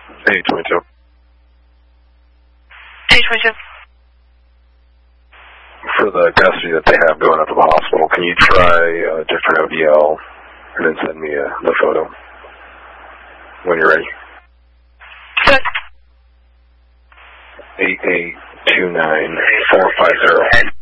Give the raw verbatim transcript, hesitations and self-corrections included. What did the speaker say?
eight twenty-two. eight twenty-two. For the custody that they have going up to the hospital, can you try a different O D L and then send me a, the photo when you're ready? Good. eight eight two nine four five zero.